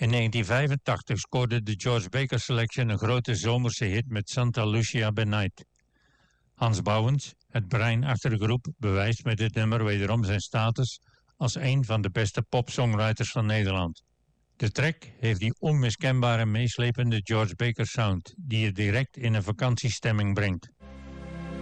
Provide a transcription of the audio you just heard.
In 1985 scoorde de George Baker Selection een grote zomerse hit met Santa Lucia by Night. Hans Bouwens, het brein achter de groep, bewijst met dit nummer wederom zijn status als een van de beste popsongwriters van Nederland. De track heeft die onmiskenbare meeslepende George Baker sound die je direct in een vakantiestemming brengt.